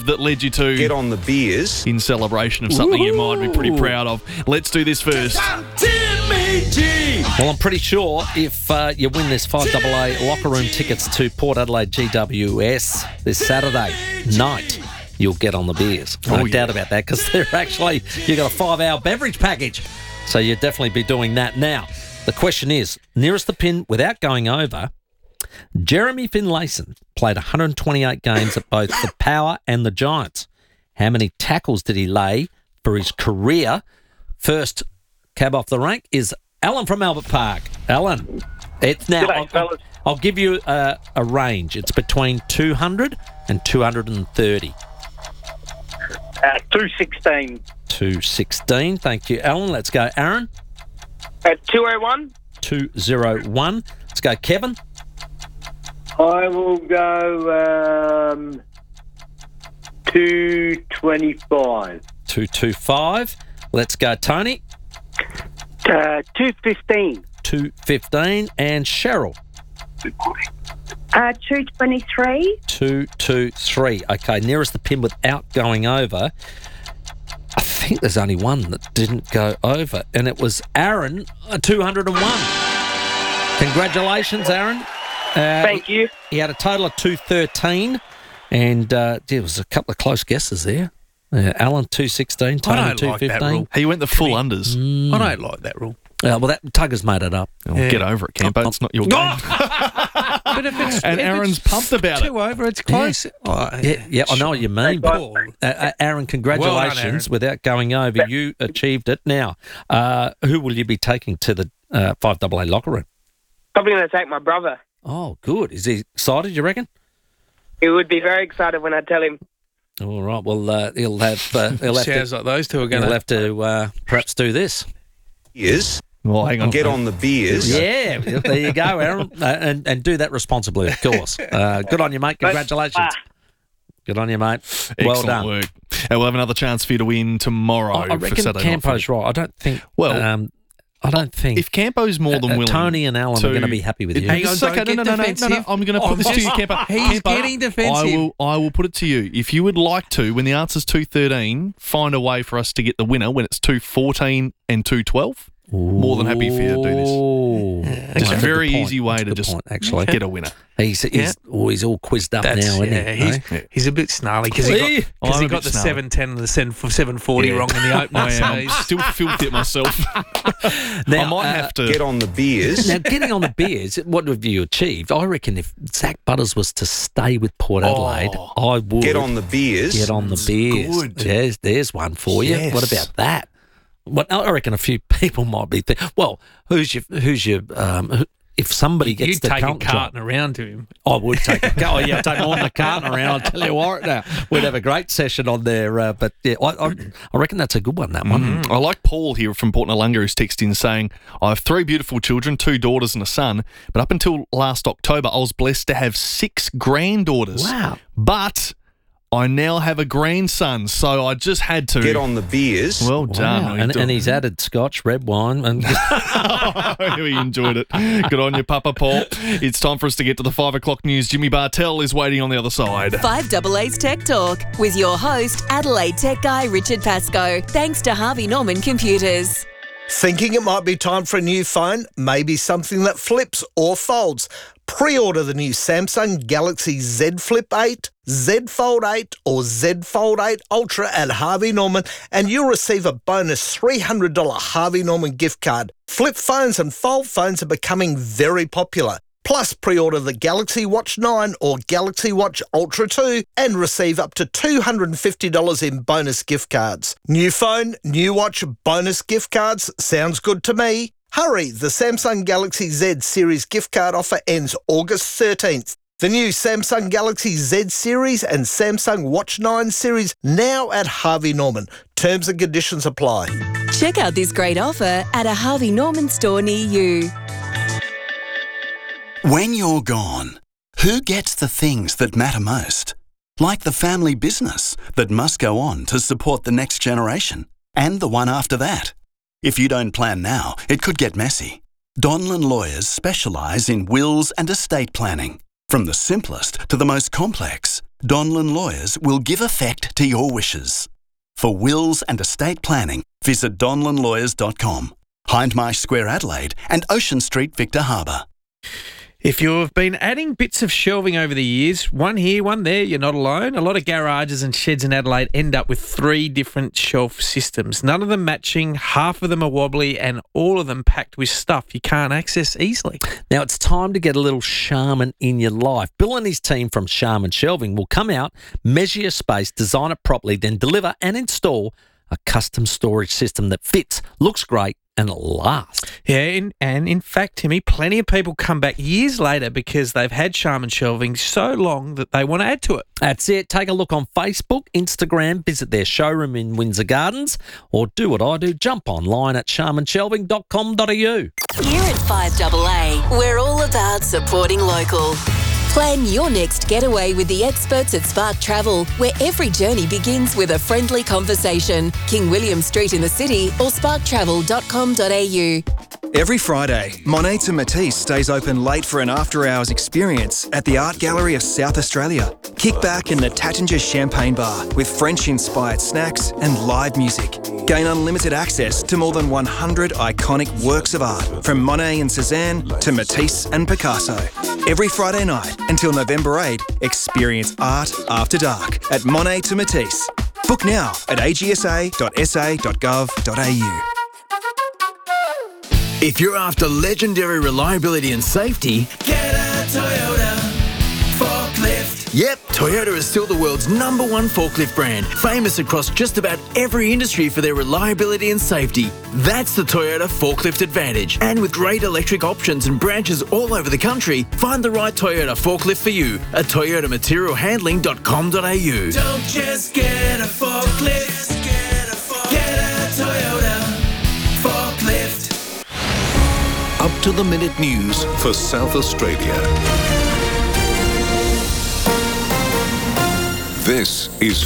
move that led you to Get on the beers. in celebration of something you might be pretty proud of. Let's do this first. Well, I'm pretty sure if you win this 5AA locker room tickets to Port Adelaide GWS this Saturday night, you'll get on the beers. No doubt about that, because they're actually, you got a 5-hour beverage package. So you'll definitely be doing that. Now, the question is, nearest the pin without going over, Jeremy Finlayson played 128 games at both the Power and the Giants. How many tackles did he lay for his career? First cab off the rank is Alan from Albert Park. Alan, it's now. G'day, fellas. I'll give you a range. It's between 200 and 230. 216. 216. Thank you, Alan. Let's go, Aaron. 201. 201. Let's go, Kevin. I will go 225. 225. Let's go, Tony. 215. 215. And Cheryl. 223. 223. Okay, nearest the pin without going over. I think there's only one that didn't go over, and it was Aaron, 201. Congratulations, Aaron. Thank you. He had a total of 213, and there was a couple of close guesses there. Alan, 216, Tony, I don't like 215. that rule. Hey, you went the full unders. I don't like that rule. Well, that Tugger's made it up. Oh, get over it, Campo. It's not your game. But if it's, And if Aaron's it's pumped about it. two over, it's close. Oh, Yeah, I know what you mean. But, Paul. Aaron, congratulations. Aaron. Without going over, you achieved it. Now, who will you be taking to the 5AA locker room? Probably going to take my brother. Oh, good. Is he excited, you reckon? He would be very excited when I tell him. All right. Well, he'll have Sounds like those two are going he'll to. have to perhaps do this. Beers. Well, hang on. Get on the beers. Yeah, there you go, Aaron. And do that responsibly, of course. Good on you, mate. Congratulations. Good on you, mate. Well Excellent done. work. And we'll have another chance for you to win tomorrow I for reckon Saturday night. Campo's right. I don't think. Well, I don't think If Campo's more than willing, Tony and Alan are going to be happy with you. Hang on, It's okay. don't No, get no. defensive. I'm going to put this to you, Campo. He's Campo, getting defensive. I will put it to you. If you would like to, when the answer's 213, find a way for us to get the winner when it's 214 and 212. More than happy for you to do this. It's a very easy way to just actually get a winner. He's all quizzed up now, isn't he? He's a bit snarly because he got the 710 and the 740 wrong in the opener. I so am. I'm he's- still filthy at myself. Now, I might have to Get on the beers. Now, getting on the beers, what have you achieved? I reckon if Zach Butters was to stay with Port Adelaide, I would Get on the beers. get on the beers. good. There's one for you. Yes. What about that? Well, I reckon a few people might be thinking, well, who's your if somebody gets You'd the take a current job, carton around to him. I would take a car. Oh, yeah, take more than a carton around. I'll tell you what now. We'd have a great session on there. But, yeah, I reckon that's a good one, that one. I like Paul here from Port Nalunga who's texting saying, I have 3 beautiful children, 2 daughters and a son, but up until last October, I was blessed to have 6 granddaughters. Wow. But I now have a grandson, so I just had to. Get on the beers. Well done. Wow. And he's added scotch, red wine. And We enjoyed it. Good on you, Papa Paul. It's time for us to get to the 5 o'clock news. Jimmy Bartell is waiting on the other side. 5AA's Tech Talk with your host, Adelaide Tech Guy Richard Pascoe. Thanks to Harvey Norman Computers. Thinking it might be time for a new phone? Maybe something that flips or folds? Pre-order the new Samsung Galaxy Z Flip 8, Z Fold 8 or Z Fold 8 Ultra at Harvey Norman and you'll receive a bonus $300 Harvey Norman gift card. Flip phones and fold phones are becoming very popular. Plus, pre-order the Galaxy Watch 9 or Galaxy Watch Ultra 2 and receive up to $250 in bonus gift cards. New phone, new watch, bonus gift cards. Sounds good to me. Hurry, the Samsung Galaxy Z Series gift card offer ends August 13th. The new Samsung Galaxy Z Series and Samsung Watch 9 series now at Harvey Norman. Terms and conditions apply. Check out this great offer at a Harvey Norman store near you. When you're gone, who gets the things that matter most? Like the family business that must go on to support the next generation and the one after that. If you don't plan now, it could get messy. Donlan Lawyers specialise in wills and estate planning. From the simplest to the most complex, Donlan Lawyers will give effect to your wishes. For wills and estate planning, visit donlanlawyers.com. Hindmarsh Square, Adelaide, and Ocean Street, Victor Harbour. If you've been adding bits of shelving over the years, one here, one there, you're not alone. A lot of garages and sheds in Adelaide end up with 3 different shelf systems. None of them matching, half of them are wobbly, and all of them packed with stuff you can't access easily. Now it's time to get a little Sharman in your life. Bill and his team from Sharman Shelving will come out, measure your space, design it properly, then deliver and install a custom storage system that fits, looks great, and it'll last. Yeah, and in fact, Timmy, plenty of people come back years later because they've had Sharman Shelving so long that they want to add to it. That's it. Take a look on Facebook, Instagram, visit their showroom in Windsor Gardens, or do what I do, jump online at sharmanshelving.com.au. Here at 5AA, we're all about supporting local. Plan your next getaway with the experts at Spark Travel, where every journey begins with a friendly conversation. King William Street in the city or sparktravel.com.au. Every Friday, Monet to Matisse stays open late for an after-hours experience at the Art Gallery of South Australia. Kick back in the Tattinger Champagne Bar with French-inspired snacks and live music. Gain unlimited access to more than 100 iconic works of art, from Monet and Cézanne to Matisse and Picasso. Every Friday night until November 8, experience art after dark at Monet to Matisse. Book now at agsa.sa.gov.au. If you're after legendary reliability and safety, get a Toyota forklift. Yep, Toyota is still the world's #1 forklift brand, famous across just about every industry for their reliability and safety. That's the Toyota Forklift Advantage. And with great electric options and branches all over the country, find the right Toyota forklift for you at toyotamaterialhandling.com.au. Don't just get a forklift, get a Toyota forklift. Up-to-the-minute news for South Australia. This is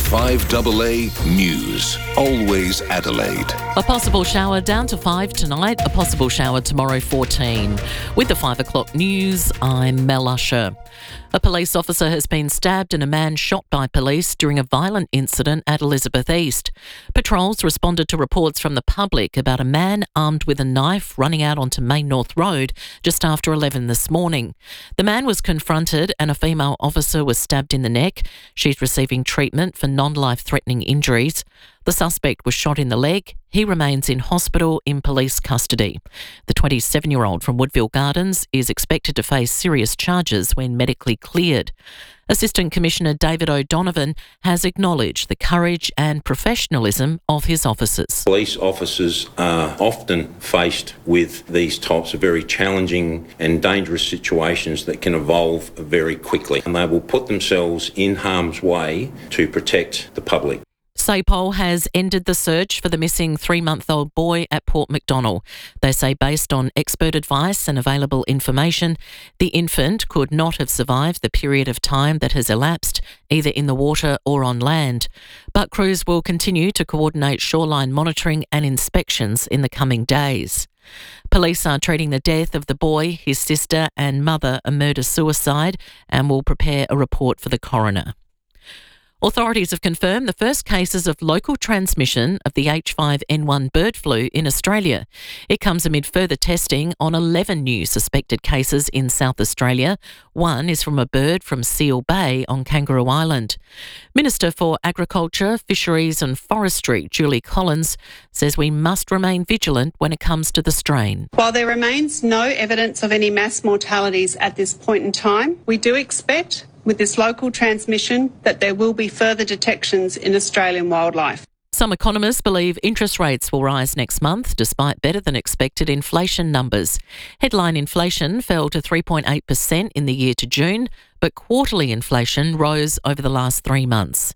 5AA News. Always Adelaide. A possible shower down to 5 tonight, a possible shower tomorrow 14. With the 5 o'clock news, I'm Mel Usher. A police officer has been stabbed and a man shot by police during a violent incident at Elizabeth East. Patrols responded to reports from the public about a man armed with a knife running out onto Main North Road just after 11 this morning. The man was confronted and a female officer was stabbed in the neck. She's receiving treatment for non-life-threatening injuries. The suspect was shot in the leg. He remains in hospital in police custody. The 27-year-old from Woodville Gardens is expected to face serious charges when medically cleared. Assistant Commissioner David O'Donovan has acknowledged the courage and professionalism of his officers. Police officers are often faced with these types of very challenging and dangerous situations that can evolve very quickly, and they will put themselves in harm's way to protect the public. SAPOL has ended the search for the missing 3-month-old boy at Port MacDonnell. They say based on expert advice and available information, the infant could not have survived the period of time that has elapsed, either in the water or on land. But crews will continue to coordinate shoreline monitoring and inspections in the coming days. Police are treating the death of the boy, his sister and mother a murder-suicide and will prepare a report for the coroner. Authorities have confirmed the first cases of local transmission of the H5N1 bird flu in Australia. It comes amid further testing on 11 new suspected cases in South Australia. One is from a bird from Seal Bay on Kangaroo Island. Minister for Agriculture, Fisheries and Forestry, Julie Collins, says we must remain vigilant when it comes to the strain. While there remains no evidence of any mass mortalities at this point in time, we do expect with this local transmission that there will be further detections in Australian wildlife. Some economists believe interest rates will rise next month despite better than expected inflation numbers. Headline inflation fell to 3.8% in the year to June, but quarterly inflation rose over the last 3 months.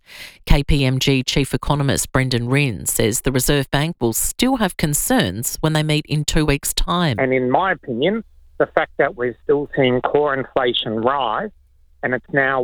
KPMG Chief Economist Brendan Rinn says the Reserve Bank will still have concerns when they meet in 2 weeks' time. And in my opinion, the fact that we're still seeing core inflation rise and it's now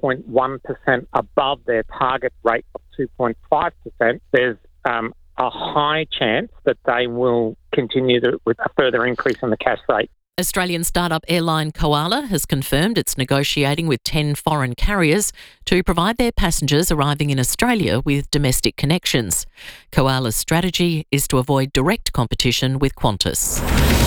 1.1% above their target rate of 2.5%, there's a high chance that they will continue with a further increase in the cash rate. Australian startup airline Koala has confirmed it's negotiating with 10 foreign carriers to provide their passengers arriving in Australia with domestic connections. Koala's strategy is to avoid direct competition with Qantas.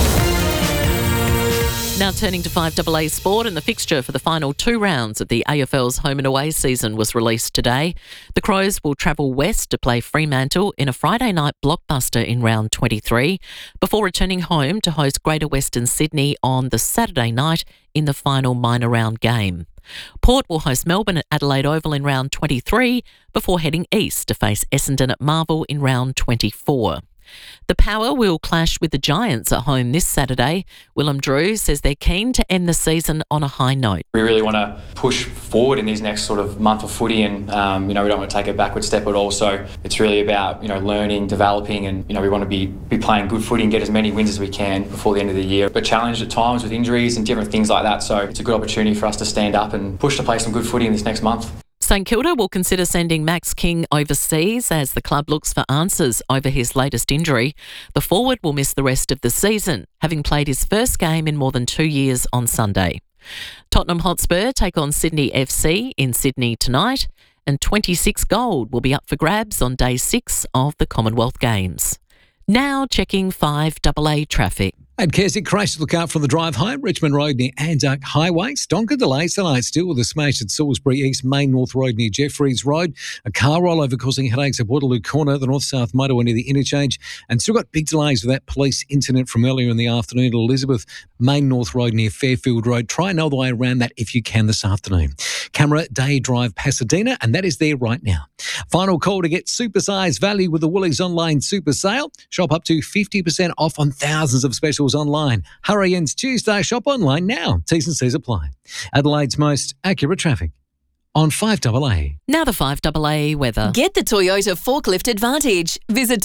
Now turning to 5AA Sport, and the fixture for the final 2 rounds of the AFL's home and away season was released today. The Crows will travel west to play Fremantle in a Friday night blockbuster in round 23 before returning home to host Greater Western Sydney on the Saturday night in the final minor round game. Port will host Melbourne at Adelaide Oval in round 23 before heading east to face Essendon at Marvel in round 24. The Power will clash with the Giants at home this Saturday. Willem Drew says they're keen to end the season on a high note. We really want to push forward in these next sort of month of footy, and we don't want to take a backward step at all. So it's really about learning, developing, and we want to be playing good footy and get as many wins as we can before the end of the year. But challenged at times with injuries and different things like that. So it's a good opportunity for us to stand up and push to play some good footy in this next month. St Kilda will consider sending Max King overseas as the club looks for answers over his latest injury. The forward will miss the rest of the season, having played his first game in more than 2 years on Sunday. Tottenham Hotspur take on Sydney FC in Sydney tonight, and 26 gold will be up for grabs on day 6 of the Commonwealth Games. Now checking 5AA traffic. At Keswick, crash to look out from the drive home, Richmond Road near Anzac Highway. Stonker delays tonight still with a smash at Salisbury East Main North Road near Jeffreys Road. A car rollover causing headaches at Waterloo Corner, the north-south motorway near the interchange. And still got big delays with that police incident from earlier in the afternoon at Elizabeth Main North Road near Fairfield Road. Try another way around that if you can this afternoon. Camera Day Drive Pasadena, and that is there right now. Final call to get supersized value with the Woolies Online Super Sale. Shop up to 50% off on thousands of specials online. Hurry ends Tuesday. Shop online now. T's and C's apply. Adelaide's most accurate traffic on 5AA. Now the 5AA weather. Get the Toyota Forklift Advantage. Visit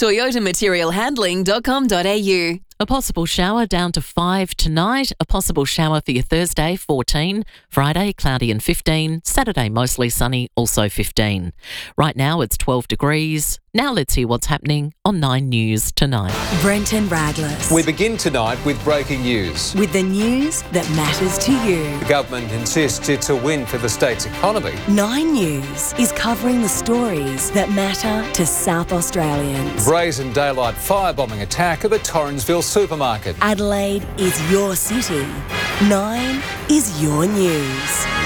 toyotamaterialhandling.com.au. A possible shower down to 5 tonight. A possible shower for your Thursday, 14. Friday, cloudy and 15. Saturday, mostly sunny, also 15. Right now, it's 12 degrees. Now let's hear what's happening on 9 News tonight. Brenton Raglas. We begin tonight with breaking news. With the news that matters to you. The government insists it's a win for the state's economy. 9 News is covering the stories that matter to South Australians. Brazen daylight firebombing attack at the Torrensville supermarket. Adelaide is your city. 9 is your news.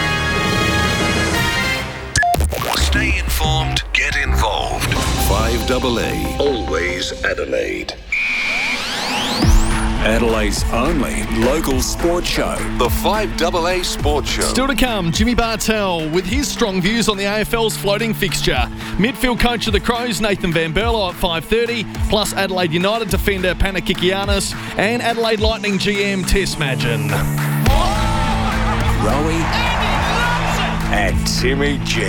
Stay informed, get involved. 5AA, always Adelaide. Adelaide's only local sports show. The 5AA Sports Show. Still to come, Jimmy Bartell with his strong views on the AFL's floating fixture. Midfield coach of the Crows, Nathan Van Berlo at 5:30, plus Adelaide United defender Panakikianis and Adelaide Lightning GM Tess Madgen. Rowie and Timmy G.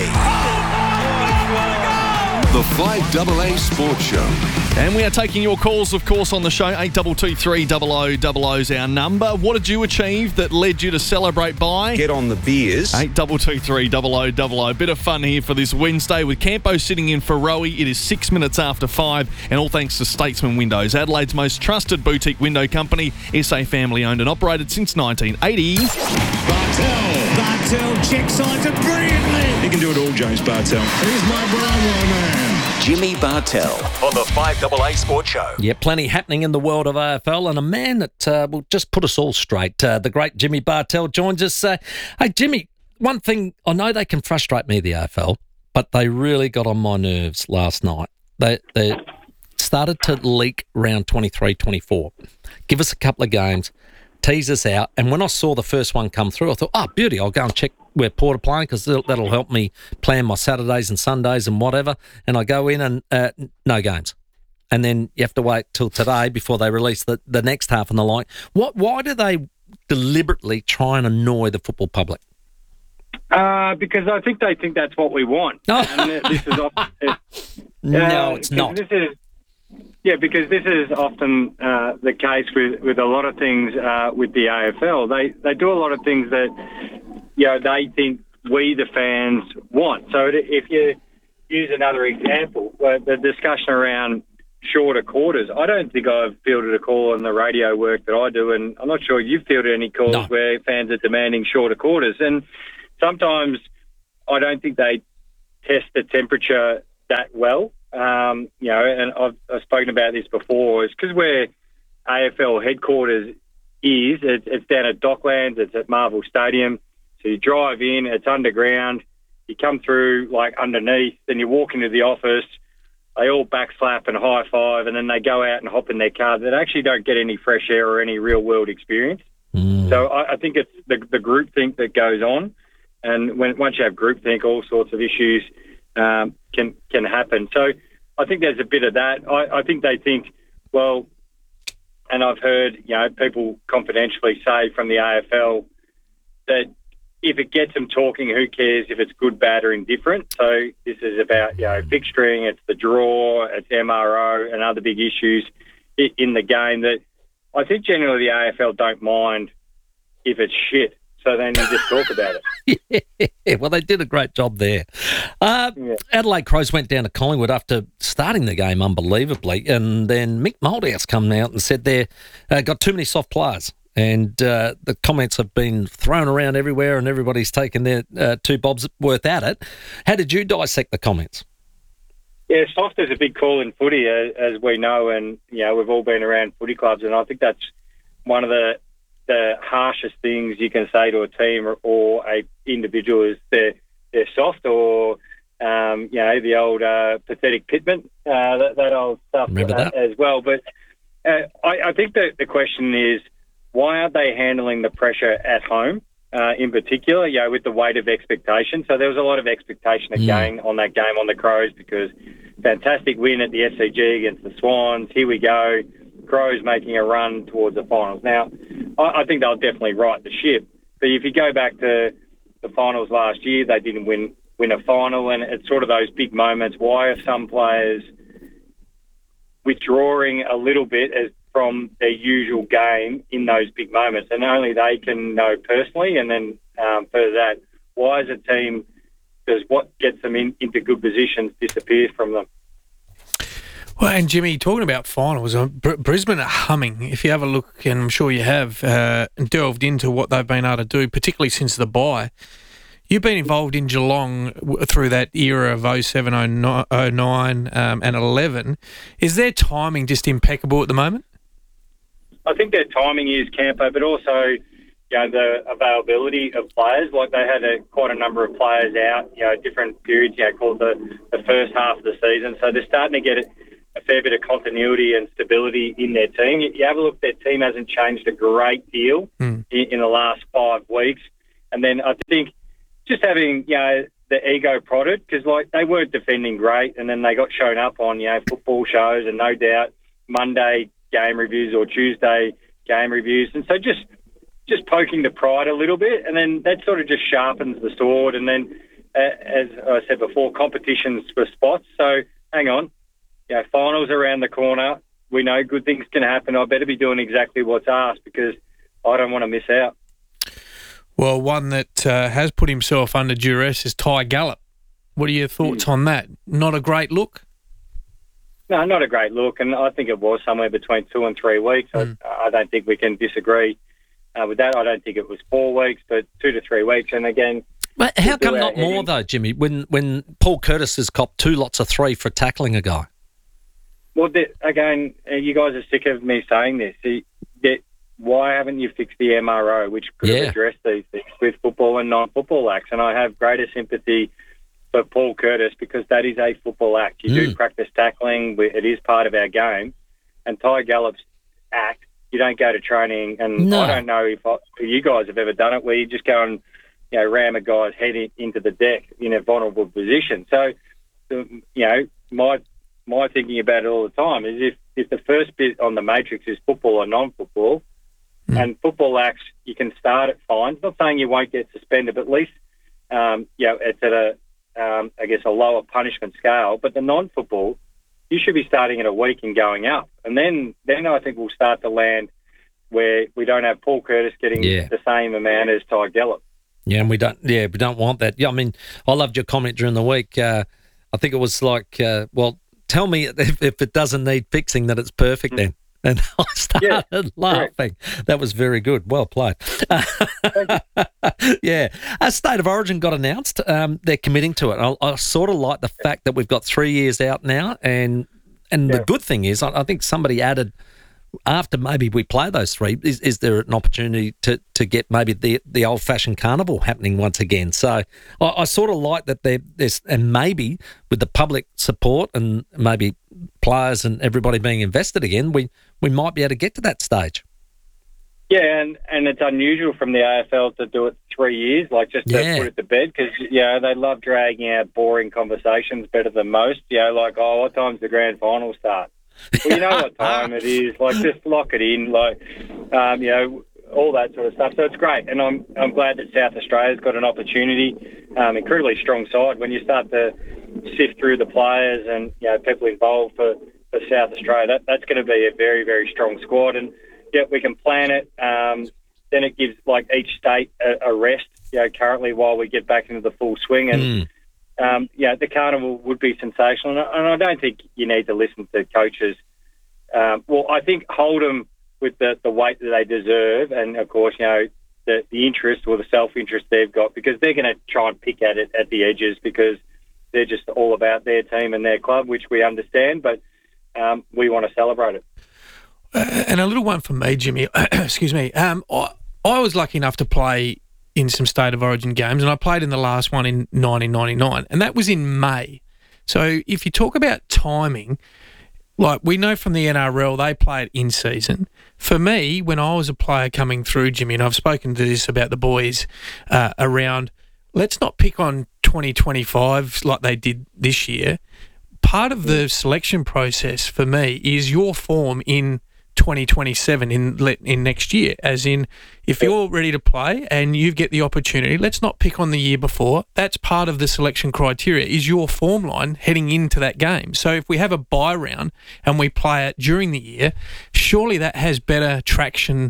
The 5AA Sports Show. And we are taking your calls, of course, on the show. 8223 is our number. What did you achieve that led you to celebrate by? Get on the beers. 8223 Bit of fun here for this Wednesday with Campo sitting in for Rowie. It is 6 minutes after 5, and all thanks to Statesman Windows, Adelaide's most trusted boutique window company. SA family owned and operated since 1980. Bartell check-sides it brilliantly. He can do it all, James Bartell. Here's my Bravo man. Jimmy Bartell on the 5AA Sports Show. Yeah, plenty happening in the world of AFL, and a man that will just put us all straight. The great Jimmy Bartell joins us. Hey, Jimmy, one thing, I know they can frustrate me, the AFL, but they really got on my nerves last night. They started to leak round 23, 24. Give us a couple of games, tease us out, and when I saw the first one come through, I thought, oh, beauty, I'll go and check where Port are playing because that'll help me plan my Saturdays and Sundays and whatever. And I go in and no games. And then you have to wait till today before they release the next half and the like. Why do they deliberately try and annoy the football public? Because I think they think that's what we want. And this is often, no, it's not. Because this is often the case with a lot of things with the AFL. They do a lot of things that they think we, the fans, want. So if you use another example, the discussion around shorter quarters. I don't think I've fielded a call on the radio work that I do, and I'm not sure you've fielded any calls where fans are demanding shorter quarters. And sometimes I don't think they test the temperature that well. And I've spoken about this before. It's because where AFL headquarters is, it's down at Docklands, it's at Marvel Stadium. So you drive in, it's underground, you come through like underneath, then you walk into the office, they all backslap and high five, and then they go out and hop in their car. They actually don't get any fresh air or any real world experience. So I think it's the groupthink that goes on, and once you have groupthink, all sorts of issues can happen. So I think there's a bit of that. I think they think, well, and I've heard people confidentially say from the AFL that if it gets them talking, who cares if it's good, bad, or indifferent? So this is about fixturing, it's the draw, it's MRO, and other big issues in the game that I think generally the AFL don't mind if it's shit. So then you just talk about it. Yeah, well, they did a great job there. Adelaide Crows went down to Collingwood after starting the game unbelievably, and then Mick Moldhouse come out and said they've got too many soft players. And the comments have been thrown around everywhere, and everybody's taken their 2 bobs worth at it. How did you dissect the comments? Yeah, soft is a big call in footy, as we know, and we've all been around footy clubs, and I think that's one of the harshest things you can say to a team or a individual is they're soft, or the old pathetic pitman, that old stuff. Remember that as well. But I think that the question is, why aren't they handling the pressure at home, in particular, with the weight of expectation? So there was a lot of expectation on that game on the Crows, because fantastic win at the SCG against the Swans. Here we go, Crows making a run towards the finals. Now, I think they'll definitely right the ship. But if you go back to the finals last year, they didn't win a final, and it's sort of those big moments. Why are some players withdrawing a little bit from their usual game in those big moments? And only they can know personally. And then further that, why as a team does what gets them into good positions disappear from them? Well, and Jimmy, talking about finals, Brisbane are humming. If you have a look, and I'm sure you have, delved into what they've been able to do, particularly since the bye. You've been involved in Geelong through that era of 07, 09 and 11. Is their timing just impeccable at the moment? I think their timing is, Campo, but also the availability of players. Like they had quite a number of players out, different periods, called the first half of the season. So they're starting to get a fair bit of continuity and stability in their team. You have a look, their team hasn't changed a great deal in the last 5 weeks. And then I think just having, the ego prodded, because they weren't defending great, and then they got shown up on, football shows, and no doubt Monday game reviews or Tuesday game reviews. And so just poking the pride a little bit, and then that sort of just sharpens the sword. And then, as I said before, competitions for spots. So hang on, finals around the corner. We know good things can happen. I better be doing exactly what's asked, because I don't want to miss out. Well, one that has put himself under duress is Ty Gallop. What are your thoughts on that? Not a great look? No, not a great look, and I think it was somewhere between 2 and 3 weeks. I don't think we can disagree with that. I don't think it was 4 weeks, but 2 to 3 weeks. And again, but how come not more though, Jimmy? When Paul Curtis has copped 2 lots of 3 for tackling a guy. Well, again, you guys are sick of me saying this. Why haven't you fixed the MRO, which could have addressed these things with football and non-football acts? And I have greater sympathy for Paul Curtis, because that is a football act. You do practice tackling. It is part of our game. And Ty Gallop's act, you don't go to training. And I don't know if you guys have ever done it, where you just go and ram a guy's head into the deck in a vulnerable position. So, my thinking about it all the time is if the first bit on the matrix is football or non-football, and football acts, you can start at fines. Not saying you won't get suspended, but at least it's at a lower punishment scale. But the non-football, you should be starting at a week and going up, and then I think we'll start to land where we don't have Paul Curtis getting the same amount as Ty Gallop. Yeah, and we don't want that. Yeah, I mean, I loved your comment during the week. I think it was tell me if it doesn't need fixing that it's perfect then. And I started laughing. That was very good. Well played. Yeah. A State of Origin got announced. They're committing to it. I sort of like the fact that we've got 3 years out now. And the good thing is, I think somebody added, after maybe we play those 3, is there an opportunity to get maybe the old-fashioned carnival happening once again? So I sort of like that there's, and maybe with the public support and maybe players and everybody being invested again, we might be able to get to that stage. Yeah, and it's unusual from the AFL to do it 3 years, like just to put it to bed, because, they love dragging out boring conversations better than most. Like, what time's the grand final start? Well, you know what time it is. Like, just lock it in. Like, all that sort of stuff. So it's great, and I'm glad that South Australia's got an opportunity. Incredibly strong side when you start to sift through the players and people involved for South Australia. That's going to be a very, very strong squad, and we can plan it. Then it gives like each state a rest. Currently while we get back into the full swing and. The carnival would be sensational, and I don't think you need to listen to coaches. I think hold them with the weight that they deserve, and of course, the interest or the self-interest they've got, because they're going to try and pick at it at the edges because they're just all about their team and their club, which we understand, but we want to celebrate it. And a little one from me, Jimmy. Excuse me. I was lucky enough to play in some State of Origin games, and I played in the last one in 1999, and that was in May. So if you talk about timing, like we know from the NRL, they play it in season. For me, when I was a player coming through, Jimmy, and I've spoken to this about the boys around, let's not pick on 2025 like they did this year. Part of the selection process for me is your form in 2027 in next year, as in if you're ready to play and you get the opportunity, let's not pick on the year before. That's part of the selection criteria, is your form line heading into that game. So if we have a bye round and we play it during the year, surely that has better traction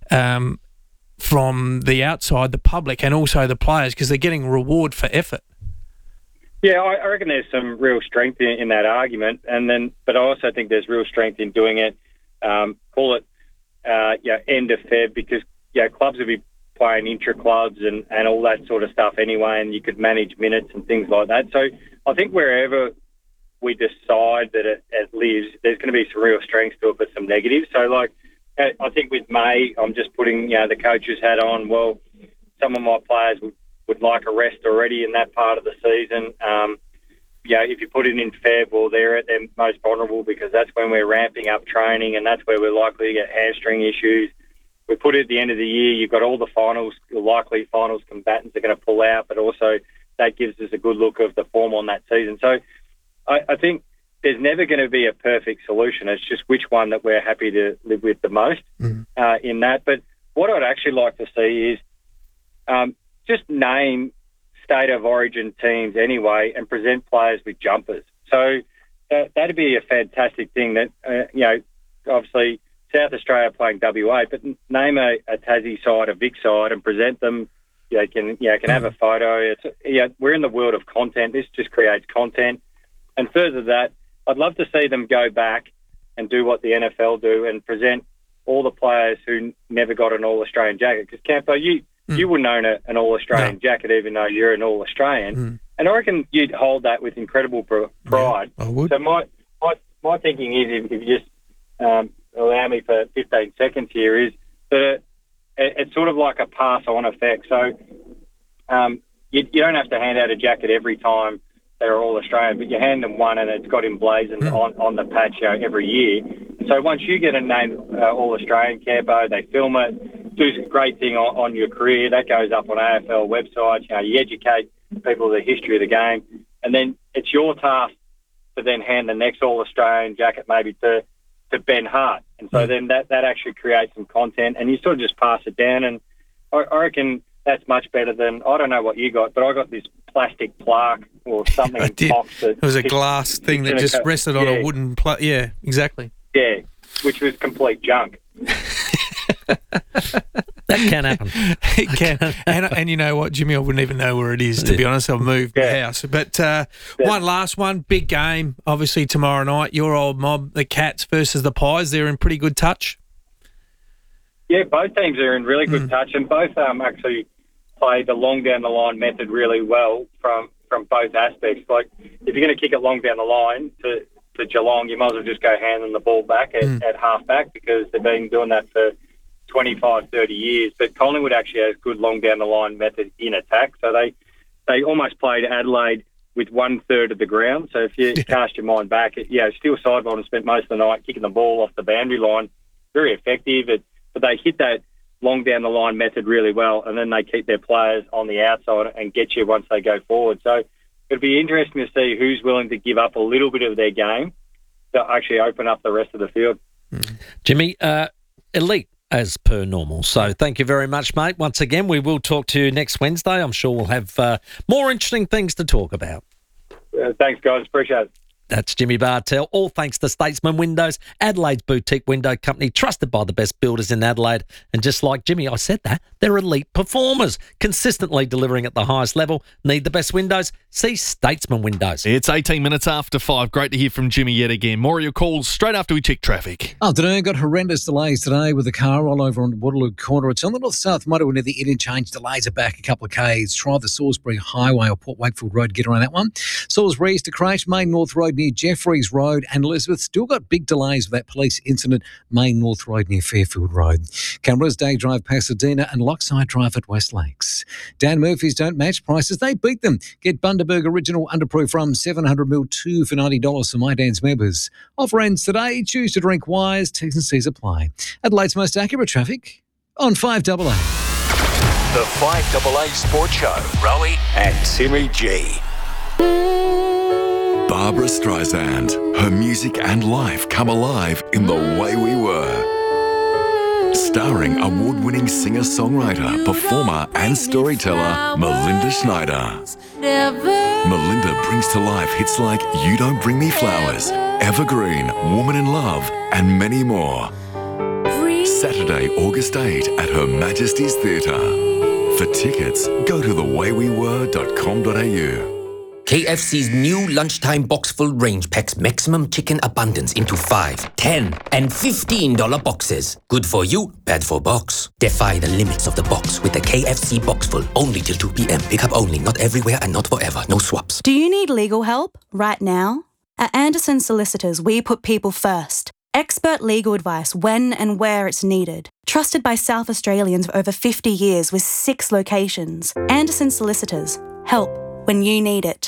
from the outside, the public, and also the players, because they're getting reward for effort. Yeah, I reckon there's some real strength in that argument, but I also think there's real strength in doing it. Call it end of Feb, because clubs will be playing intra-clubs and all that sort of stuff anyway, and you could manage minutes and things like that. So I think wherever we decide that it lives, there's going to be some real strengths to it, but some negatives. So like I think with May, I'm just putting the coach's hat on. Well, some of my players would like a rest already in that part of the season. If you put it in Feb, well, they're at their most vulnerable, because that's when we're ramping up training, and that's where we're likely to get hamstring issues. We put it at the end of the year, you've got all the likely finals combatants are going to pull out, but also that gives us a good look of the form on that season. So I think there's never going to be a perfect solution. It's just which one that we're happy to live with the most in that. But what I'd actually like to see is just name State of Origin teams anyway and present players with jumpers. So that'd be a fantastic thing that, obviously South Australia playing WA, but name a Tassie side, a Vic side, and present them. Can have a photo. We're in the world of content. This just creates content. And further that, I'd love to see them go back and do what the NFL do and present all the players who never got an All-Australian jacket. Because, Campo, you wouldn't own an All-Australian jacket even though you're an All-Australian. And I reckon you'd hold that with incredible pride. Yeah, I would. So my thinking is, if you just allow me for 15 seconds here, is that it's sort of like a pass-on effect. So you don't have to hand out a jacket every time they're All-Australian, but you hand them one and it's got emblazoned on the patch every year. So once you get a name All-Australian, Campo, they film it, do a great thing on your career. That goes up on AFL websites. You educate people the history of the game, and then it's your task to then hand the next All-Australian jacket maybe to Ben Hart. And so then that actually creates some content, and you sort of just pass it down. And I reckon that's much better than, I don't know what you got, but I got this plastic plaque or something. I did. Box that it was a glass thing that just rested on a wooden plaque. Yeah, exactly. Yeah, which was complete junk. That can happen. It can. And you know what, Jimmy, I wouldn't even know where it is, to be honest. I've moved the house. But one last one, big game, obviously tomorrow night. Your old mob, the Cats versus the Pies, they're in pretty good touch. Yeah, both teams are in really good touch, and both actually play the long down the line method really well from both aspects. Like, if you're going to kick it long down the line to Geelong, you might as well just go handing the ball back at half-back, because they've been doing that for 25, 30 years. But Collingwood actually has good long down the line method in attack. So they almost played Adelaide with 1/3 of the ground. So if you cast your mind back, Steele Sidebottom spent most of the night kicking the ball off the boundary line. Very effective. But they hit that long down the line method really well, and then they keep their players on the outside and get you once they go forward. So it'll be interesting to see who's willing to give up a little bit of their game to actually open up the rest of the field. Jimmy, elite as per normal. So thank you very much, mate. Once again, we will talk to you next Wednesday. I'm sure we'll have more interesting things to talk about. Thanks, guys. Appreciate it. That's Jimmy Bartell, all thanks to Statesman Windows, Adelaide's boutique window company, trusted by the best builders in Adelaide. And just like Jimmy, I said that, they're elite performers, consistently delivering at the highest level. Need the best windows? See Statesman Windows. It's 18 minutes after 5. Great to hear from Jimmy yet again. More of your calls straight after we check traffic. Afternoon, got horrendous delays today with the car rollover on Waterloo Corner. It's on the north-south motorway near the interchange. Delays are back a couple of k's. Try the Salisbury Highway or Port Wakefield Road to get around that one. Salisbury East to Crash, Main North Road near Jeffreys Road, and Elizabeth still got big delays with that police incident, Main North Road near Fairfield Road. Canberra's Day Drive Pasadena and Lockside Drive at West Lakes. Dan Murphy's don't match prices, they beat them. Get Bundaberg Original Underproof Rum 700ml 2 for $90 for My Dan's members. Offer ends today. Choose to drink wise. T's and C's apply. Adelaide's most accurate traffic on 5AA. The 5AA Sports Show. Rowie and Timmy G. Barbara Streisand. Her music and life come alive in The Way We Were. Starring award-winning singer-songwriter, performer and storyteller Melinda Schneider. Melinda brings to life hits like You Don't Bring Me Flowers, Evergreen, Woman in Love, and many more. Saturday, August 8 at Her Majesty's Theatre. For tickets, go to thewaywewere.com.au. KFC's new lunchtime box full range packs maximum chicken abundance into 5, 10 and $15 boxes. Good for you, bad for box. Defy the limits of the box with the KFC box full. Only till 2 p.m. Pick up only, not everywhere and not forever. No swaps. Do you need legal help right now? At Anderson Solicitors, we put people first. Expert legal advice when and where it's needed. Trusted by South Australians for over 50 years with 6 locations. Anderson Solicitors. Help when you need it.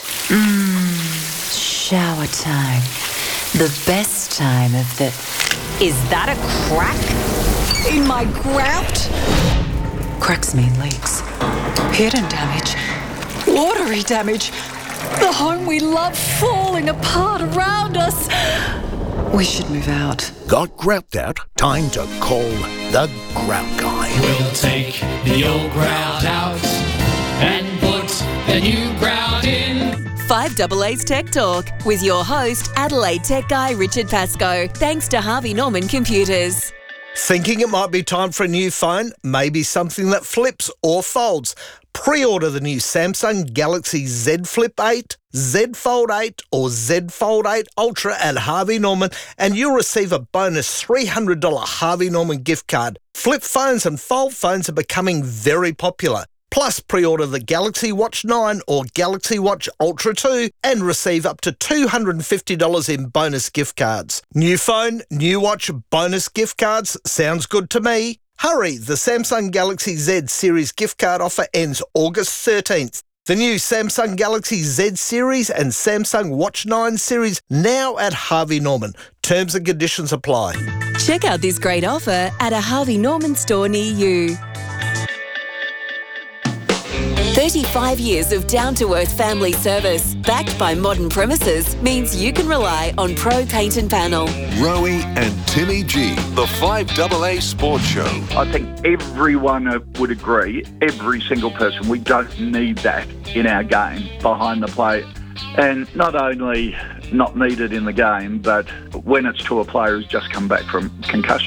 Shower time. The best time of the... Is that a crack in my grout? Cracks mean leaks. Hidden damage. Watery damage. The home we love falling apart around us. We should move out. Got grout out? Time to call the Grout Guy. We'll take the old grout out and put the new grout in. 5AA's Tech Talk with your host, Adelaide Tech Guy Richard Pascoe. Thanks to Harvey Norman Computers. Thinking it might be time for a new phone? Maybe something that flips or folds? Pre-order the new Samsung Galaxy Z Flip 8, Z Fold 8 or Z Fold 8 Ultra at Harvey Norman and you'll receive a bonus $300 Harvey Norman gift card. Flip phones and fold phones are becoming very popular. Plus, pre-order the Galaxy Watch 9 or Galaxy Watch Ultra 2 and receive up to $250 in bonus gift cards. New phone, new watch, bonus gift cards. Sounds good to me. Hurry, the Samsung Galaxy Z Series gift card offer ends August 13th. The new Samsung Galaxy Z Series and Samsung Watch 9 series now at Harvey Norman. Terms and conditions apply. Check out this great offer at a Harvey Norman store near you. 35 years of down-to-earth family service, backed by modern premises, means you can rely on Pro Paint and Panel. Rowie and Timmy G, the 5AA Sports Show. I think everyone would agree, every single person, we don't need that in our game behind the plate. And not only not needed in the game, but when it's to a player who's just come back from concussion.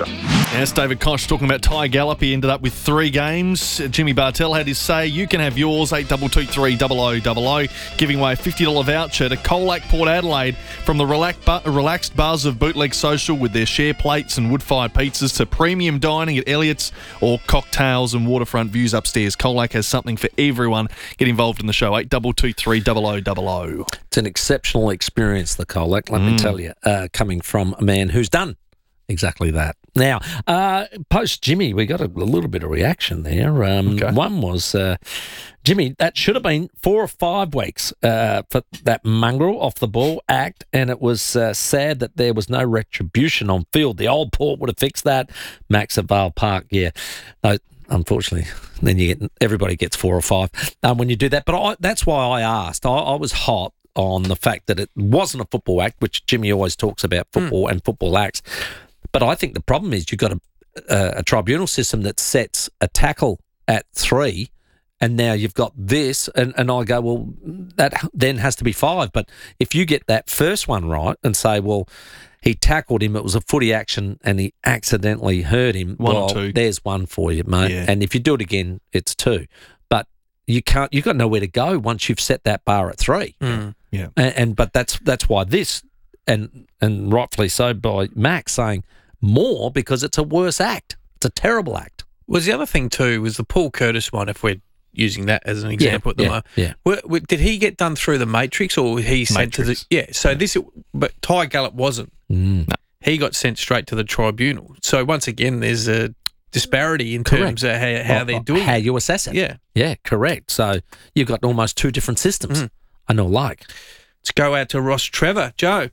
Yes, David Koch talking about Ty Gallop. He ended up with 3 games. Jimmy Bartell had his say. You can have yours, 8223 0000, giving away a $50 voucher to Colac Port Adelaide from the relaxed buzz of Bootleg Social with their share plates and wood-fired pizzas to premium dining at Elliott's or cocktails and waterfront views upstairs. Colac has something for everyone. Get involved in the show, 8223 0000. It's an exceptional experience, the Colac, let me tell you, coming from a man who's done exactly that. Now, post Jimmy, we got a little bit of reaction there. One was, Jimmy, that should have been 4 or 5 weeks for that mongrel off the ball act, and it was sad that there was no retribution on field. The old Port would have fixed that. Max at Vale Park, yeah. No, unfortunately, then everybody gets 4 or 5 when you do that. But that's why I asked. I was hot on the fact that it wasn't a football act, which Jimmy always talks about, football and football acts. But I think the problem is you've got a tribunal system that sets a tackle at 3, and now you've got this, and I go, well, that then has to be 5. But if you get that first one right and say, well, he tackled him, it was a footy action, and he accidentally hurt him, one or 2. There's 1 for you, mate. Yeah. And if you do it again, it's 2. But you've got nowhere to go once you've set that bar at 3. Yeah. But that's why this, and rightfully so by Max saying, more because it's a worse act. It's a terrible act. Was the other thing too was the Paul Curtis one, if we're using that as an example at the moment. Yeah. Did he get done through the Matrix or he sent to the... Yeah, so this... But Ty Gallop wasn't. No. He got sent straight to the tribunal. So once again, there's a disparity in terms of how they're doing how you assess it. Yeah. Yeah, correct. So you've got almost 2 different systems. I know, like. Let's go out to Ross Trevor. Joe.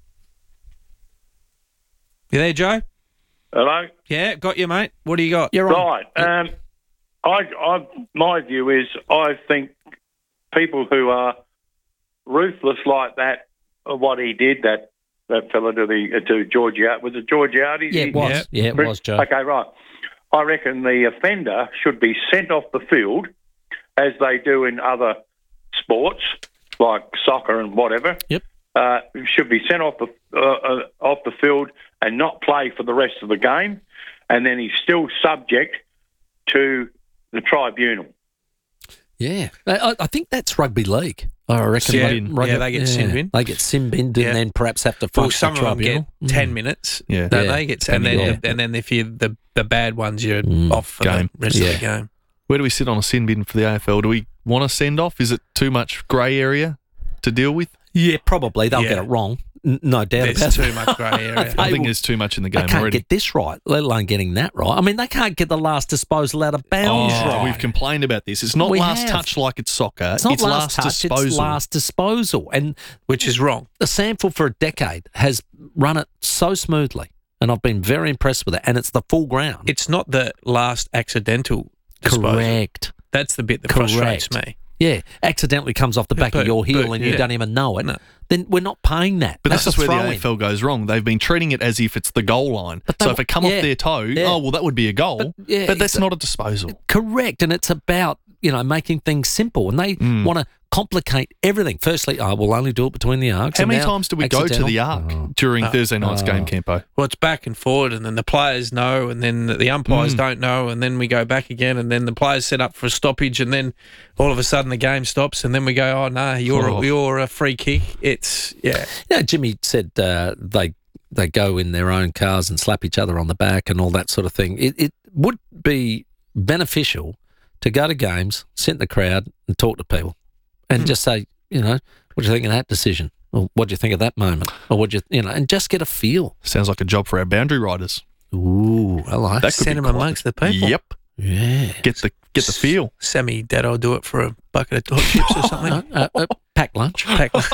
You there, Joe? Hello? Yeah, got you, mate. What do you got? You're on. Right. My view is I think people who are ruthless like that, what he did, that fella to Georgiades, was it Georgiades? Yeah, it was. Yeah, it was, Joe. Okay, right. I reckon the offender should be sent off the field, as they do in other sports, like soccer and whatever. Yep. Should be sent off the field and not play for the rest of the game, and then he's still subject to the tribunal. Yeah, I think that's rugby league. I reckon. They get sin bin. They get sin binned and then perhaps have to front some the of them tribunal. get 10 minutes. Yeah. Don't they get? And then if you're the bad ones, you're off for the rest of the game. Where do we sit on a sin bin for the AFL? Do we want to send off? Is it too much grey area to deal with? Yeah, probably. They'll get it wrong. No doubt about it. There's too much grey area. I think there's too much in the game already. They can't already. get this right, let alone getting that right. I mean, they can't get the last disposal out of bounds right. We've complained about this. It's not last touch like it's soccer. It's not last touch, disposal. It's last disposal. And which is wrong. The Sample for a decade has run it so smoothly, and I've been very impressed with it, and it's the full ground. It's not the last accidental disposal. Correct. That's the bit that frustrates me. Yeah, accidentally comes off the back of your heel and you don't even know it. No. Then we're not paying that. But this is where the AFL goes wrong. They've been treating it as if it's the goal line. So if it come off their toe, that would be a goal. But that's not a disposal. Correct, and it's about making things simple, and they want to complicate everything. Firstly, we'll only do it between the arcs. How many times do we go to the arc during Thursday night's game, Campo? Well, it's back and forward, and then the players know, and then the umpires don't know, and then we go back again, and then the players set up for a stoppage, and then all of a sudden the game stops, and then we go, you're a free kick. It's, Jimmy said they go in their own cars and slap each other on the back and all that sort of thing. It would be beneficial to go to games, sit in the crowd and talk to people and just say, what do you think of that decision? Or what do you think of that moment? Or what do you, and just get a feel. Sounds like a job for our boundary riders. Ooh, I like that. Send them amongst the people. Yep. Yeah. Get the feel. Sammy, Dad'll do it for a bucket of hot chips or something. Pack lunch.